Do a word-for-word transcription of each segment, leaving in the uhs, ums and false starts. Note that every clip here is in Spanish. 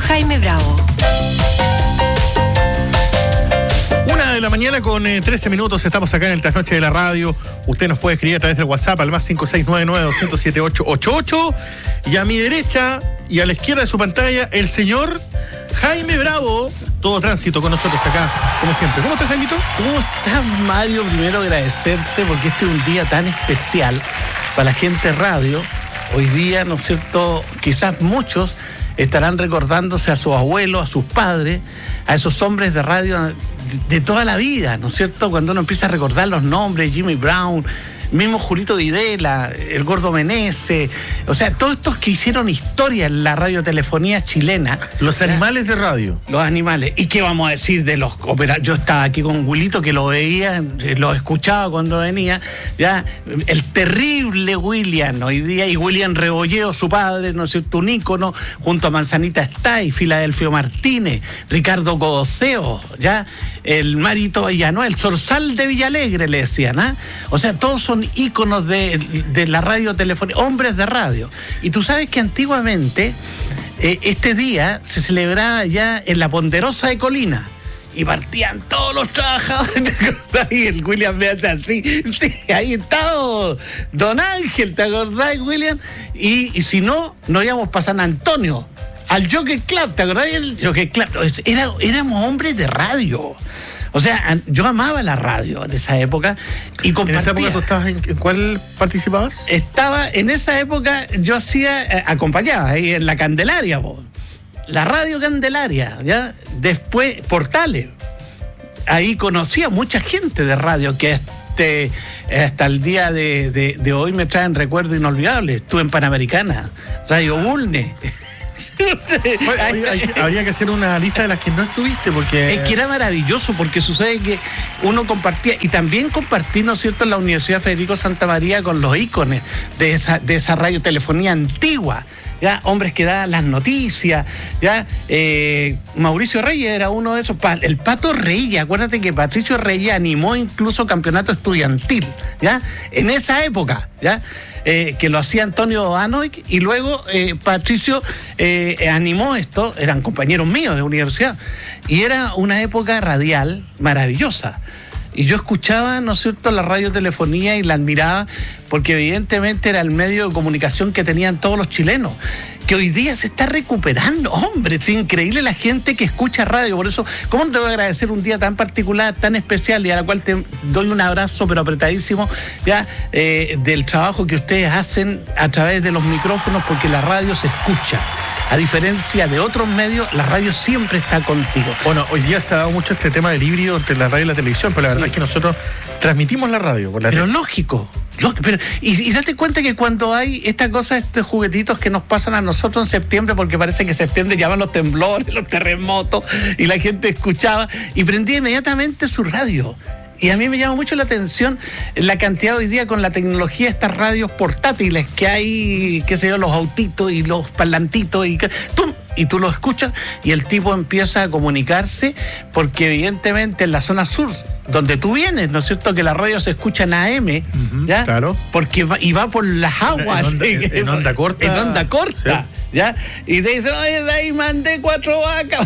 Jaime Bravo. Una de la mañana con eh, trece minutos, estamos acá en el Trasnoche de la Radio. Usted nos puede escribir a través del WhatsApp al más cinco seis nueve nueve, dos cero siete, ocho ocho ocho. Y a mi derecha y a la izquierda de su pantalla, el señor Jaime Bravo. Todo tránsito con nosotros acá, como siempre. ¿Cómo estás, Jaimito? ¿Cómo estás, Mario? Primero agradecerte porque este es un día tan especial para la gente de radio. Hoy día, ¿no es cierto? Quizás muchos estarán recordándose a sus abuelos, a sus padres, a esos hombres de radio de, de toda la vida, ¿no es cierto? Cuando uno empieza a recordar los nombres, Jimmy Brown, mismo Julito Videla, el Gordo Meneses, o sea, todos estos que hicieron historia en la radiotelefonía chilena. Los animales de radio. Los animales. ¿Y qué vamos a decir de los operadores? Yo estaba aquí con Wilito, que lo veía, lo escuchaba cuando venía, ya, el terrible William hoy día, y William Rebolleo, su padre, ¿no es cierto?, un ícono, junto a Manzanita Stay, Filadelfio Martínez, Ricardo Codoseo, ya, el Marito Villanueva, el Zorzal de Villalegre, le decían, ¿ah? O sea, todos son íconos de, de la radio telefónica, hombres de radio. Y tú sabes que antiguamente eh, este día se celebraba ya en la Ponderosa de Colina y partían todos los trabajadores. ¿Te acordás? Y el William me hace así, sí, ahí está Don Ángel, ¿te acordás, William? Y, y si no, nos íbamos para San Antonio al Jockey Club, ¿te acordás del Jockey Club? Era, éramos hombres de radio. O sea, yo amaba la radio en esa época y compartía. ¿En esa época tú estabas en, en cuál participabas? Estaba, en esa época yo hacía, eh, acompañaba ahí en la Candelaria, po. La radio Candelaria, ¿ya? Después, Portales. Ahí conocí a mucha gente de radio que este, hasta el día de, de, de hoy me traen recuerdos inolvidables. Estuve en Panamericana, Radio Bulne. Bueno, habría, habría que hacer una lista de las que no estuviste, porque es que era maravilloso, porque sucede que uno compartía, y también compartí, ¿no es cierto?, en la Universidad Federico Santa María con los íconos de esa, de esa radiotelefonía antigua, ya, hombres que daban las noticias, ya, eh, Mauricio Reyes era uno de esos, el Pato Reyes, acuérdate que Patricio Reyes animó incluso campeonato estudiantil, ya, en esa época, ya, eh, que lo hacía Antonio Anoic, y luego eh, Patricio eh, animó esto, eran compañeros míos de universidad, y era una época radial maravillosa. Y yo escuchaba, ¿no es cierto?, la radiotelefonía y la admiraba porque evidentemente era el medio de comunicación que tenían todos los chilenos, que hoy día se está recuperando. Hombre, es increíble la gente que escucha radio. Por eso, ¿cómo te voy a agradecer un día tan particular, tan especial, y a la cual te doy un abrazo pero apretadísimo, ya, eh, del trabajo que ustedes hacen a través de los micrófonos, porque la radio se escucha. A diferencia de otros medios, la radio siempre está contigo. Bueno, hoy día se ha dado mucho este tema del híbrido entre la radio y la televisión, pero la verdad sí. es que nosotros transmitimos la radio. Por la pero lógico, lógico. Pero, y, y date cuenta que cuando hay esta cosa, estos juguetitos que nos pasan a nosotros en septiembre, porque parece que en septiembre llaman los temblores, los terremotos, y la gente escuchaba y prendía inmediatamente su radio. Y a mí me llama mucho la atención la cantidad hoy día con la tecnología de estas radios portátiles que hay, qué sé yo, los autitos y los parlantitos y ¡pum! Y tú lo escuchas y el tipo empieza a comunicarse, porque evidentemente en la zona sur, donde tú vienes, ¿no es cierto?, que la radio se escucha en A M, uh-huh, ¿ya? Claro. Porque va, y va por las aguas. En onda, en, en onda corta. En onda corta, sí. ¿Ya? Y te dicen, oye, de ahí mandé cuatro vacas.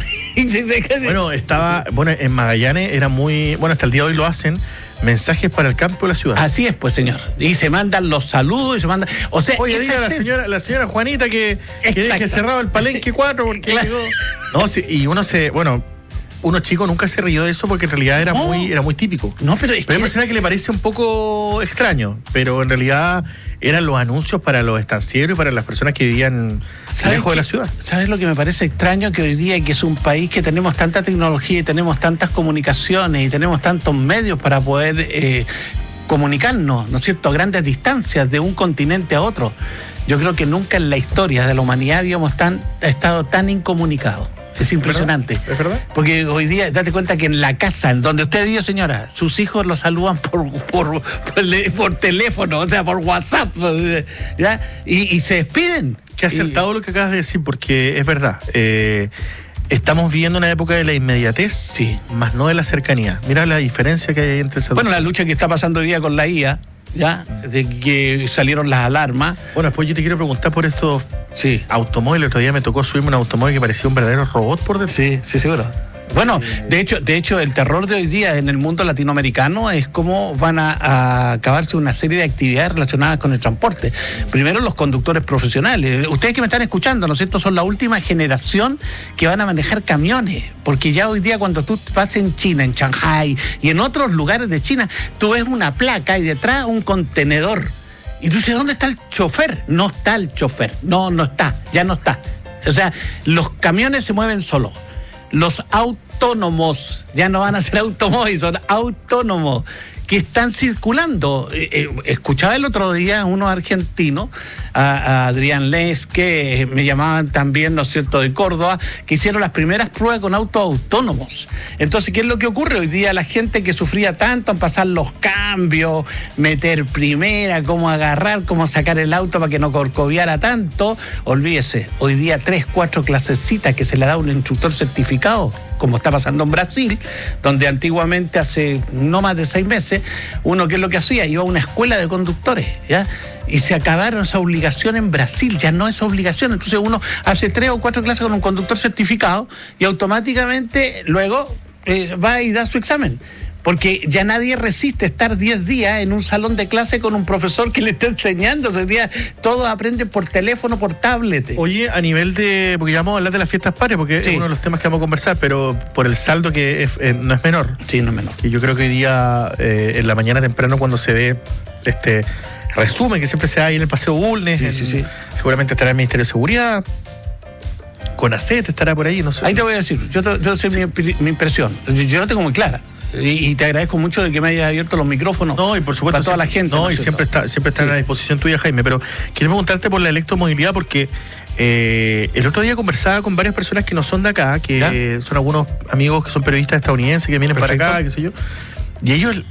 Bueno, estaba, bueno, en Magallanes era muy, bueno, hasta el día de hoy lo hacen, mensajes para el campo de la ciudad. Así es, pues, señor. Y se mandan los saludos y se mandan. O sea, oye, diga a la señora, la señora Juanita que, que deje cerrado el Palenque cuatro porque claro. llegó. No, sí, y uno se, bueno, uno chico nunca se rió de eso porque en realidad era no. muy, era muy típico. No, pero es pero hay que... personas que le parece un poco extraño, pero en realidad eran los anuncios para los estancieros y para las personas que vivían lejos de la ciudad. ¿Sabes lo que me parece extraño? Que hoy día, que es un país que tenemos tanta tecnología y tenemos tantas comunicaciones y tenemos tantos medios para poder eh, comunicarnos, ¿no es cierto?, a grandes distancias de un continente a otro. Yo creo que nunca en la historia de la humanidad habíamos tan, estado tan incomunicados. Es impresionante. ¿Es verdad? Porque hoy día, date cuenta que en la casa, en donde usted vive, señora, sus hijos lo saludan por, por, por, por teléfono, o sea, por WhatsApp, ¿ya? Y, y se despiden. Qué acertado y... lo que acabas de decir, porque es verdad. Eh, estamos viviendo una época de la inmediatez, sí, más no de la cercanía. Mira la diferencia que hay entre esas Bueno, dos. la lucha que está pasando hoy día con la I A, ya, de que salieron las alarmas. Bueno, después yo te quiero preguntar por estos sí. automóviles. El otro día me tocó subirme un automóvil que parecía un verdadero robot por dentro. Sí, sí, seguro. Bueno, de hecho, de hecho, el terror de hoy día en el mundo latinoamericano es cómo van a, a acabarse una serie de actividades relacionadas con el transporte. Primero, los conductores profesionales. Ustedes que me están escuchando, ¿no es cierto?, son la última generación que van a manejar camiones. Porque ya hoy día cuando tú vas en China, en Shanghái y en otros lugares de China, tú ves una placa y detrás un contenedor. Y tú dices, ¿dónde está el chofer? No está el chofer. No, no está. Ya no está. O sea, los camiones se mueven solos. Los autónomos, ya no van a ser automóviles, son autónomos, que están circulando. Eh, eh, escuchaba el otro día a unos argentinos, a, a Adrián Les, que me llamaban también, ¿no es cierto?, de Córdoba, que hicieron las primeras pruebas con autos autónomos. Entonces, ¿qué es lo que ocurre? Hoy día la gente que sufría tanto en pasar los cambios, meter primera, cómo agarrar, cómo sacar el auto para que no corcoviara tanto, olvídese, hoy día tres, cuatro clasecitas que se le da a un instructor certificado, como está pasando en Brasil, donde antiguamente, hace no más de seis meses, uno, ¿qué es lo que hacía? Iba a una escuela de conductores, ¿ya? Y se acabaron esa obligación en Brasil, ya no es obligación. Entonces uno hace tres o cuatro clases con un conductor certificado y automáticamente luego eh, va y da su examen. Porque ya nadie resiste estar diez días en un salón de clase con un profesor que le está enseñando. Hoy día todos aprenden por teléfono, por tablet. Oye, a nivel de... Porque ya vamos a hablar de las fiestas patrias, porque sí. es uno de los temas que vamos a conversar, pero por el saldo que es, eh, no es menor. Sí, no es menor. Que yo creo que hoy día, eh, en la mañana temprano, cuando se ve este resumen que siempre se da ahí en el Paseo Bulnes, sí, en, sí, sí. seguramente estará el Ministerio de Seguridad, CONACET estará por ahí, no sé. Ahí te voy a decir, yo te, yo sé sí. mi, mi impresión. Yo la tengo muy clara. Y, y te agradezco mucho de que me hayas abierto los micrófonos. No, y por supuesto. Para toda la gente. No, y siempre está, siempre está sí. a la disposición tuya, Jaime. Pero quiero preguntarte por la electromovilidad, porque eh, el otro día conversaba con varias personas que no son de acá, que ¿ya? son algunos amigos que son periodistas estadounidenses que vienen Perfecto. para acá, qué sé yo. Y ellos.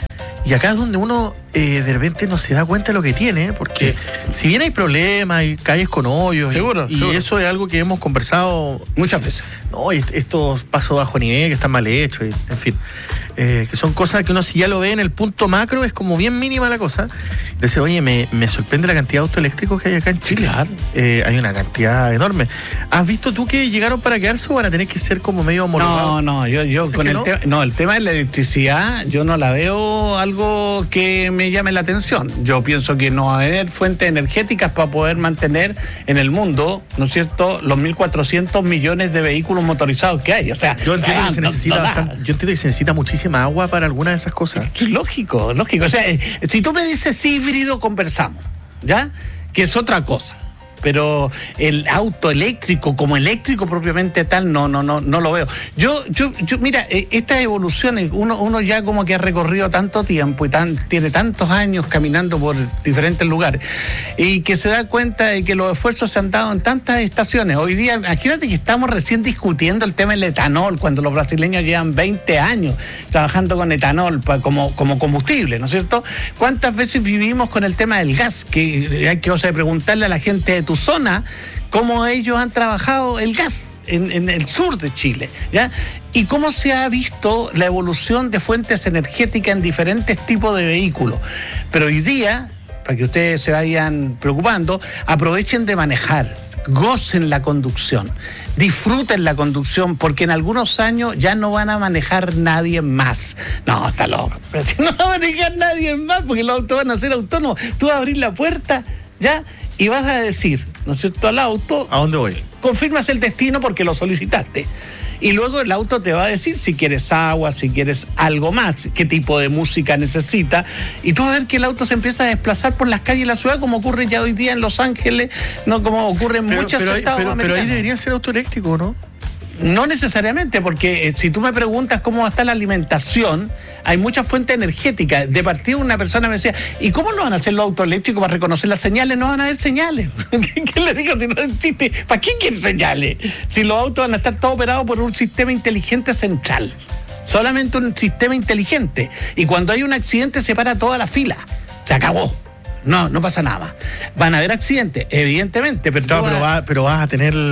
Y acá es donde uno eh, de repente no se da cuenta de lo que tiene, porque sí. si bien hay problemas, hay calles con hoyos, seguro, y, seguro. y eso es algo que hemos conversado muchas veces. No, y estos pasos bajo nivel que están mal hechos, y, en fin, eh, que son cosas que uno si ya lo ve en el punto macro es como bien mínima la cosa. Dice, oye, me, me sorprende la cantidad de autos eléctricos que hay acá en Chile. Claro. Eh, hay una cantidad enorme. ¿Has visto tú que llegaron para quedarse o van a tener que ser como medio homologados? No, no, yo, yo con el no? tema, no, el tema de la electricidad, yo no la veo algo que me llame la atención. Yo pienso que no va a haber fuentes energéticas para poder mantener en el mundo, ¿no es cierto?, los mil cuatrocientos millones de vehículos motorizados que hay. O sea, yo entiendo, ah, que se necesita no, no bastante, yo entiendo que se necesita muchísima agua para algunas de esas cosas. Lógico, lógico. O sea, si tú me dices híbrido, conversamos, ¿ya? Que es otra cosa. Pero el auto eléctrico como eléctrico propiamente tal no no no no lo veo. Yo yo yo mira, estas evoluciones uno uno ya como que ha recorrido tanto tiempo y tan tiene tantos años caminando por diferentes lugares y que se da cuenta de que los esfuerzos se han dado en tantas estaciones. Hoy día, imagínate que estamos recién discutiendo el tema del etanol cuando los brasileños llevan veinte años trabajando con etanol como como combustible, ¿no es cierto? ¿Cuántas veces vivimos con el tema del gas? Que hay que, o sea, preguntarle a la gente de tu zona cómo ellos han trabajado el gas en, en el sur de Chile, ¿ya? Y cómo se ha visto la evolución de fuentes energéticas en diferentes tipos de vehículos. Pero hoy día, para que ustedes se vayan preocupando, aprovechen de manejar, gocen la conducción, disfruten la conducción, porque en algunos años ya no van a manejar nadie más. No, está loco. Pero si no va a manejar nadie más, porque los autos van a ser autónomos. Tú vas a abrir la puerta, ¿ya? Y vas a decir, ¿no es cierto?, al auto, ¿a dónde voy? Confirmas el destino porque lo solicitaste. Y luego el auto te va a decir si quieres agua, si quieres algo más, qué tipo de música necesita. Y tú vas a ver que el auto se empieza a desplazar por las calles de la ciudad, como ocurre ya hoy día en Los Ángeles, no como ocurre en pero, muchos pero, estados pero, americanos. Pero ahí debería ser auto eléctrico, ¿no? No necesariamente, porque eh, si tú me preguntas cómo va a estar la alimentación, hay muchas fuentes energéticas. De partida una persona me decía, ¿y cómo lo van a hacer los autos eléctricos para reconocer las señales? No van a haber señales. ¿Qué le digo si no existe? ¿Para qué quieren señales? Si los autos van a estar todos operados por un sistema inteligente central. Solamente un sistema inteligente. Y cuando hay un accidente se para toda la fila. Se acabó. No, no pasa nada más. Van a haber accidentes, evidentemente, pero, no, vas... pero, va, pero vas a tener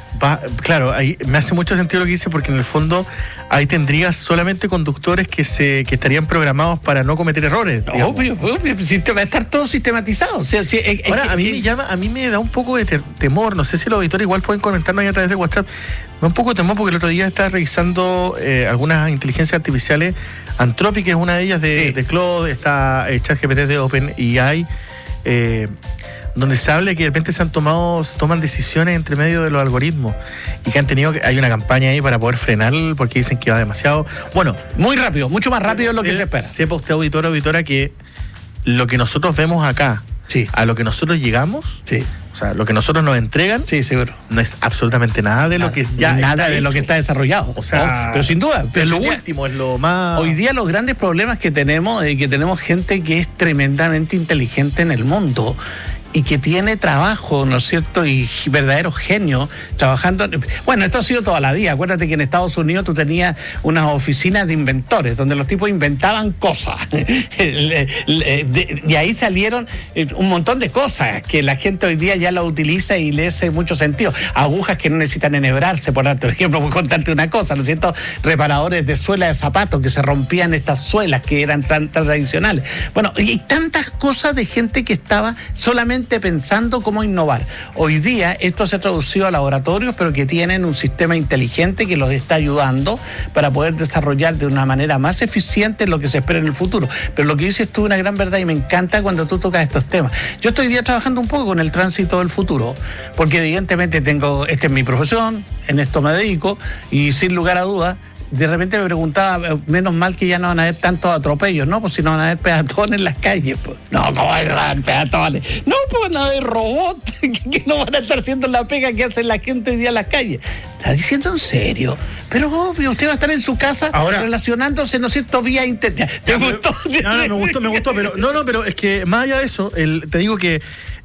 Va, claro, ahí me hace mucho sentido lo que dice, porque en el fondo ahí tendrías solamente conductores que se que estarían programados para no cometer errores. Obvio, obvio, va a estar todo sistematizado. O sea, si, eh, Ahora, eh, a mí eh, me llama, a mí me da un poco de te- temor, no sé si los auditores igual pueden comentarnos ahí a través de WhatsApp. Me da un poco de temor porque el otro día estaba revisando eh, algunas inteligencias artificiales. Anthropic es una de ellas de, Sí. de Claude, está eh, ChatGPT de OpenAI, eh, donde se habla de que de repente se han tomado, se toman decisiones entre medio de los algoritmos y que han tenido, que- hay una campaña ahí para poder frenar porque dicen que va demasiado. Bueno, muy rápido, mucho más rápido de lo que usted- se espera. Sepa usted, auditor o auditora, que lo que nosotros vemos acá, Sí, a lo que nosotros llegamos, sí, o sea, lo que nosotros nos entregan, sí, seguro. no es absolutamente nada de lo que ya Nada está de lo hecho. que está desarrollado. O sea, No, pero sin duda. es Pero lo hoy día- último, es lo más. Hoy día los grandes problemas que tenemos es que tenemos gente que es tremendamente inteligente en el mundo y que tiene trabajo, ¿no es cierto? Y verdaderos genios trabajando. Bueno, esto ha sido toda la vida. Acuérdate que en Estados Unidos tú tenías unas oficinas de inventores donde los tipos inventaban cosas. Y ahí salieron un montón de cosas que la gente hoy día ya la utiliza y le hace mucho sentido. Agujas que no necesitan enhebrarse, por ejemplo, por contarte una cosa, ¿no es cierto? Reparadores de suela de zapatos que se rompían estas suelas que eran tan, tan tradicionales. Bueno, y hay tantas cosas de gente que estaba solamente pensando cómo innovar. Hoy día esto se ha traducido a laboratorios, pero que tienen un sistema inteligente que los está ayudando para poder desarrollar de una manera más eficiente lo que se espera en el futuro. Pero lo que dices tú es una gran verdad y me encanta cuando tú tocas estos temas. Yo estoy hoy día trabajando un poco con el tránsito del futuro, porque evidentemente tengo, esta es mi profesión, en esto me dedico, y sin lugar a dudas, de repente me preguntaba, menos mal que ya no van a haber tantos atropellos, ¿no? Pues si no van a haber peatones en las calles, pues. No, ¿cómo van a haber peatones? No, pues van a haber robots que no van a estar haciendo la pega que hace la gente hoy día en las calles. ¿Estás diciendo en serio? Pero obvio, usted va a estar en su casa ahora, relacionándose, ¿no es cierto?, vía internet. ¿Te ya, gustó? No, no, me gustó, me gustó, pero no, no, pero es que más allá de eso, el, te digo que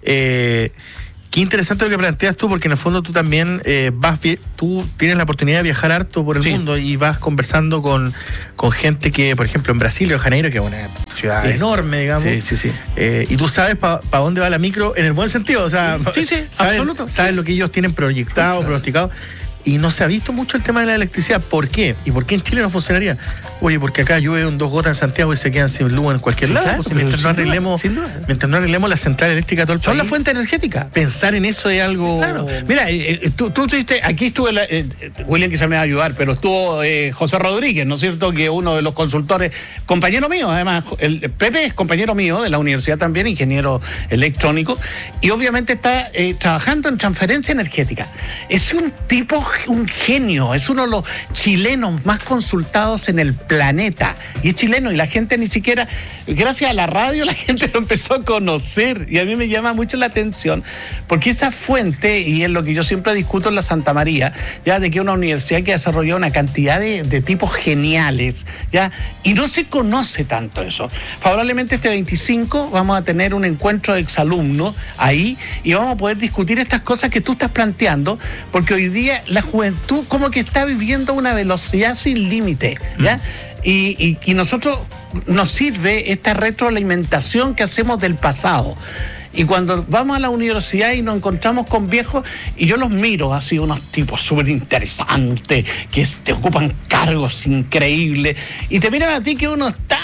eh, qué interesante lo que planteas tú, porque en el fondo tú también eh, vas, tú tienes la oportunidad de viajar harto por el Sí. mundo y vas conversando con, con gente que, por ejemplo, en Brasil, Río de Janeiro, que es una ciudad Sí. enorme, digamos. Sí, sí, sí. Eh, y tú sabes para pa dónde va la micro en el buen sentido, o sea, Sí, sí, sabes, absoluto. sabes lo que ellos tienen proyectado, Claro. pronosticado. Y no se ha visto mucho el tema de la electricidad. ¿Por qué? ¿Y por qué en Chile no funcionaría? Oye, porque acá llueve un dos gotas en Santiago y se quedan sin luz en cualquier Sí, lado. claro, Pues, pero mientras, no sin duda, arreglemos, sin duda. mientras no arreglemos la central eléctrica de todo el Son país, la fuente energética. pensar en eso es algo... Claro, mira, eh, eh, tú, tú estuviste, aquí estuvo, la, eh, William quizá me va a ayudar, pero estuvo eh, José Rodríguez, ¿no es cierto?, que uno de los consultores, compañero mío, además, el Pepe es compañero mío de la universidad también, ingeniero electrónico, y obviamente está eh, trabajando en transferencia energética. Es un tipo, un genio, es uno de los chilenos más consultados en el planeta, y es chileno, y la gente ni siquiera, gracias a la radio, la gente lo empezó a conocer, y a mí me llama mucho la atención, porque esa fuente, y es lo que yo siempre discuto en la Santa María, ya de que es una universidad que ha desarrollado una cantidad de, de tipos geniales, ya, y no se conoce tanto eso. Favorablemente este veinticinco vamos a tener un encuentro de exalumnos ahí, y vamos a poder discutir estas cosas que tú estás planteando, porque hoy día la juventud como que está viviendo una velocidad sin límite, ¿ya? Mm. Y, y, y nosotros nos sirve esta retroalimentación que hacemos del pasado. Y cuando vamos a la universidad y nos encontramos con viejos, y yo los miro así, unos tipos súper interesantes, que te ocupan cargos increíbles, y te miran a ti que uno está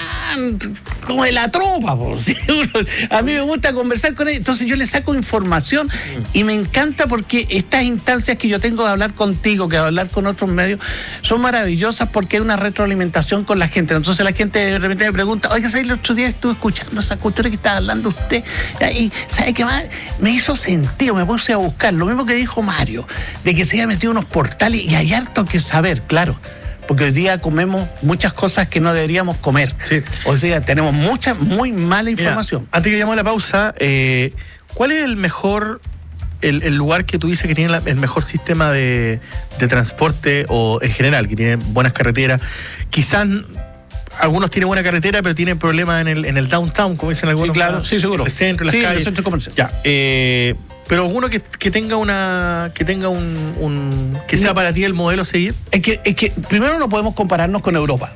como de la tropa, por ¿sí? A mí me gusta conversar con ellos, entonces yo les saco información, y me encanta porque estas instancias que yo tengo de hablar contigo, que de hablar con otros medios, son maravillosas porque hay una retroalimentación con la gente. Entonces la gente de repente me pregunta, oiga, ¿sabes? El otro día estuve escuchando esa cultura que estaba hablando usted, y ¿sabe qué más? Me hizo sentido, me puse a buscar. Lo mismo que dijo Mario, de que se había metido unos portales y hay harto que saber, claro. Porque hoy día comemos muchas cosas que no deberíamos comer. Sí. O sea, tenemos mucha, muy mala información. Mira, antes que llegamos a la pausa, eh, ¿cuál es el mejor, el, el lugar que tú dices que tiene la, el mejor sistema de, de transporte, o en general, que tiene buenas carreteras? Quizás... Algunos tienen buena carretera, pero tienen problemas en el, en el downtown, como dicen algunos. Sí, claro, sí, seguro. El centro, las sí, calles. el centro comercial. Ya, eh, pero alguno que, que tenga una, que tenga un, un que sea para ti el modelo a seguir. Es que, es que primero no podemos compararnos con Europa.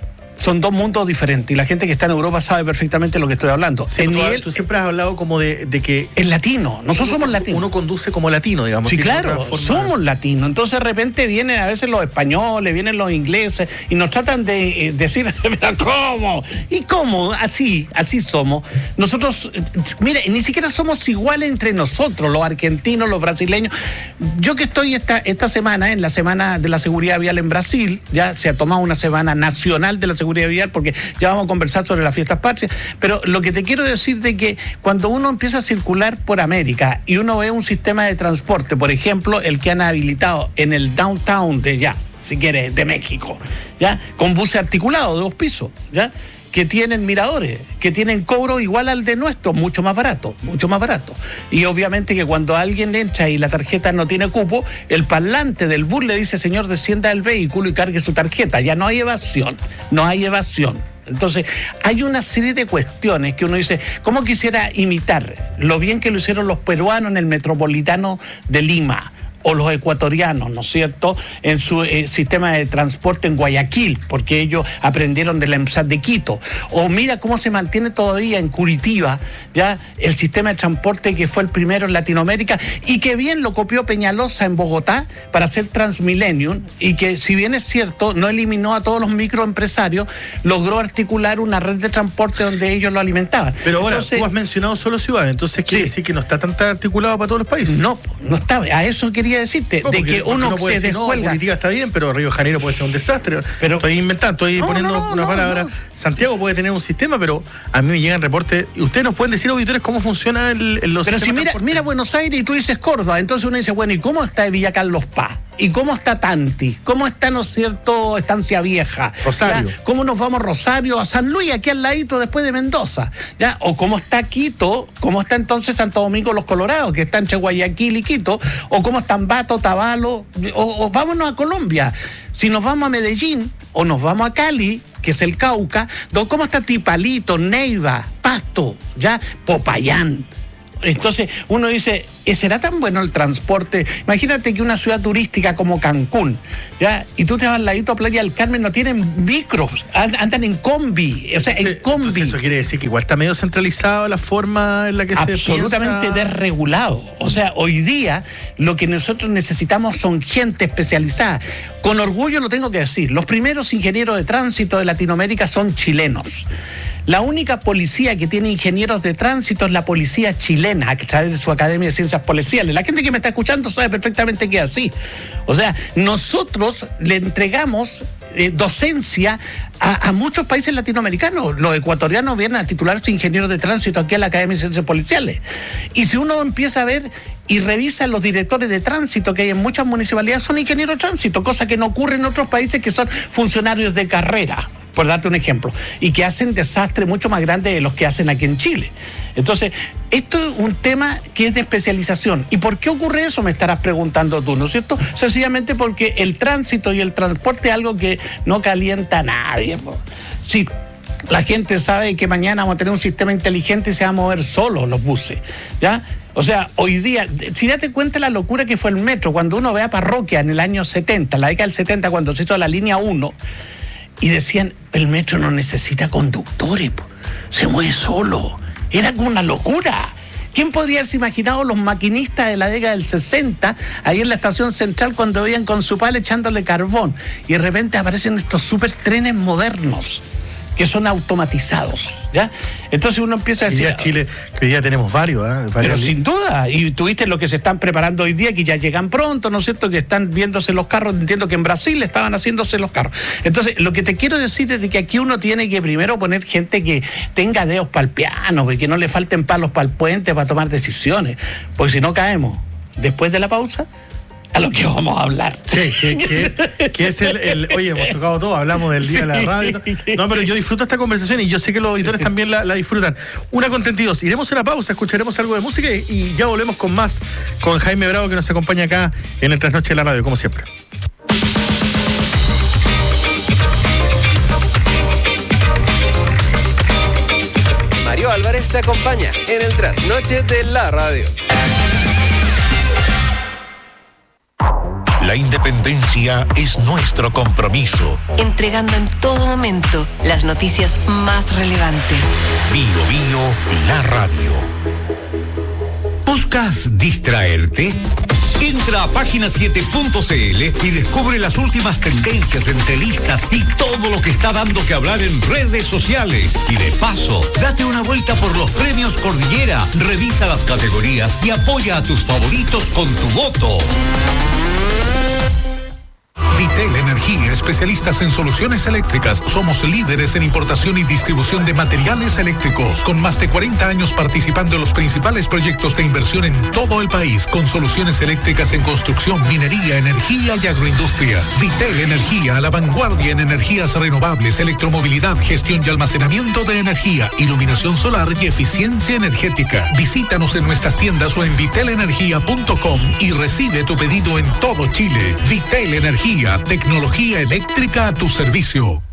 son dos mundos diferentes y la gente que está en Europa sabe perfectamente lo que estoy hablando. Sí, tú, nivel, tú siempre has hablado como de, de que... Es latino, nosotros uno, somos latinos. Uno conduce como latino, digamos. Sí, claro, somos latinos. Entonces de repente vienen a veces los españoles, vienen los ingleses y nos tratan de eh, decir, ¿cómo? ¿Y cómo? Así, así somos. Nosotros, mire, ni siquiera somos iguales entre nosotros, los argentinos, los brasileños. Yo que estoy esta, esta semana, en la semana de la seguridad vial en Brasil, ya se ha tomado una semana nacional de la seguridad vial porque ya vamos a conversar sobre las fiestas patrias, pero lo que te quiero decir de que cuando uno empieza a circular por América y uno ve un sistema de transporte, por ejemplo, el que han habilitado en el downtown de ya, si quieres, de México, ya, con buses articulados de dos pisos, ya, que tienen miradores, que tienen cobro igual al de nuestro, mucho más barato, mucho más barato. Y obviamente que cuando alguien entra y la tarjeta no tiene cupo, el parlante del bus le dice, señor, descienda del vehículo y cargue su tarjeta. Ya no hay evasión, no hay evasión. Entonces, hay una serie de cuestiones que uno dice, ¿cómo quisiera imitar lo bien que lo hicieron los peruanos en el Metropolitano de Lima? O los ecuatorianos, ¿no es cierto?, en su eh, sistema de transporte en Guayaquil, porque ellos aprendieron de la EMSAT de Quito. O mira cómo se mantiene todavía en Curitiba, ya, el sistema de transporte que fue el primero en Latinoamérica y que bien lo copió Peñalosa en Bogotá para hacer Transmillennium y que, si bien es cierto, no eliminó a todos los microempresarios, logró articular una red de transporte donde ellos lo alimentaban. Pero ahora, entonces, tú has mencionado solo ciudades, entonces quiere sí. decir que no está tan articulado para todos los países. No, no está, a eso quería decirte, no, de que uno se descuelga. No, Curitiba está bien, pero Río de Janeiro puede ser un desastre. Pero, estoy inventando, estoy no, poniendo no, no, una no, palabra. No. Santiago puede tener un sistema, pero a mí me llegan reportes. Y ustedes nos pueden decir, auditores, cómo funciona el, el los Pero si mira, mira Buenos Aires y tú dices Córdoba, entonces uno dice, bueno, ¿y cómo está Villa Carlos Paz? ¿Y cómo está Tanti? ¿Cómo está, no es cierto, Estancia Vieja? Rosario. ¿Ya? ¿Cómo nos vamos Rosario a San Luis, aquí al ladito después de Mendoza? ¿Ya? ¿O cómo está Quito? ¿Cómo está entonces Santo Domingo Los Colorados, que está entre Guayaquil y Quito? ¿O cómo están Bato, Tabalo? O, o vámonos a Colombia. Si nos vamos a Medellín o nos vamos a Cali, que es el Cauca, ¿cómo está Tipalito, Neiva, Pasto, ya, Popayán? Entonces uno dice, ¿será tan bueno el transporte? Imagínate que una ciudad turística como Cancún, ¿ya? Y tú te vas al ladito a Playa del Carmen, no tienen micros, andan en combi, o sea, en combi. Entonces eso quiere decir que igual está medio centralizado la forma en la que se piensa. Absolutamente desregulado. O sea, hoy día lo que nosotros necesitamos son gente especializada. Con orgullo lo tengo que decir, los primeros ingenieros de tránsito de Latinoamérica son chilenos. La única policía que tiene ingenieros de tránsito es la policía chilena, a través de su Academia de Ciencias Policiales. La gente que me está escuchando sabe perfectamente que es así. O sea, nosotros le entregamos eh, docencia a, a muchos países latinoamericanos. Los ecuatorianos vienen a titularse ingenieros de tránsito aquí a la Academia de Ciencias Policiales. Y si uno empieza a ver y revisa los directores de tránsito que hay en muchas municipalidades, son ingenieros de tránsito, cosa que no ocurre en otros países que son funcionarios de carrera, por darte un ejemplo, y que hacen desastres mucho más grandes de los que hacen aquí en Chile. Entonces, esto es un tema que es de especialización. ¿Y por qué ocurre eso? Me estarás preguntando tú, ¿no es cierto? Sencillamente porque el tránsito y el transporte es algo que no calienta a nadie. Sí, la gente sabe que mañana vamos a tener un sistema inteligente y se van a mover solos los buses, ¿ya? O sea, hoy día, si date cuenta la locura que fue el metro, cuando uno ve a Parroquia en el año setenta, la década del setenta, cuando se hizo la línea uno, y decían, el metro no necesita conductores, se mueve solo. Era como una locura. ¿Quién podría haberse imaginado los maquinistas de la década del sesenta, ahí en la estación central, cuando veían con su pala echándole carbón? Y de repente aparecen estos super trenes modernos que son automatizados, ¿ya? Entonces uno empieza a decir... Hoy día Chile, que hoy día tenemos varios, ¿eh? Varios pero sin duda, y tuviste lo que se están preparando hoy día, que ya llegan pronto, ¿no es cierto?, que están viéndose los carros, entiendo que en Brasil estaban haciéndose los carros. Entonces, lo que te quiero decir es de que aquí uno tiene que primero poner gente que tenga dedos para el piano, y que no le falten palos para el puente para tomar decisiones, porque si no caemos después de la pausa a lo que vamos a hablar. Sí, que, que es, que es el, el... Oye, hemos tocado todo, hablamos del día de la radio. No, pero yo disfruto esta conversación y yo sé que los auditores también la, la disfrutan. Una con treinta y dos. Iremos a una pausa, escucharemos algo de música y ya volvemos con más, con Jaime Bravo, que nos acompaña acá en el Trasnoche de la Radio, como siempre. Mario Álvarez te acompaña en el Trasnoche de la Radio. La independencia es nuestro compromiso. Entregando en todo momento las noticias más relevantes. Bio Bio, la radio. ¿Buscas distraerte? Entra a página siete punto c l y descubre las últimas tendencias, entrevistas y todo lo que está dando que hablar en redes sociales. Y de paso, date una vuelta por los premios Cordillera, revisa las categorías y apoya a tus favoritos con tu voto. Vitel Energía, especialistas en soluciones eléctricas. Somos líderes en importación y distribución de materiales eléctricos, con más de cuarenta años participando en los principales proyectos de inversión en todo el país, con soluciones eléctricas en construcción, minería, energía y agroindustria. Vitel Energía, a la vanguardia en energías renovables, electromovilidad, gestión y almacenamiento de energía, iluminación solar y eficiencia energética. Visítanos en nuestras tiendas o en vitel energía punto com y recibe tu pedido en todo Chile. Vitel Energía, tecnología eléctrica a tu servicio.